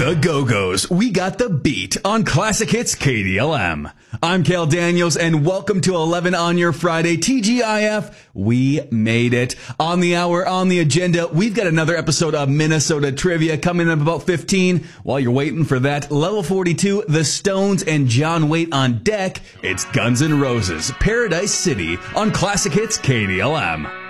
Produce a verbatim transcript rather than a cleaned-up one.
The Go-Go's, we got the beat on Classic Hits K D L M. I'm Cal Daniels, and welcome to eleven on your Friday. T G I F, we made it. On the hour, on the agenda, we've got another episode of Minnesota Trivia coming up about fifteen. While you're waiting for that, level forty-two, The Stones and John Waite on deck. It's Guns N' Roses, Paradise City on Classic Hits K D L M.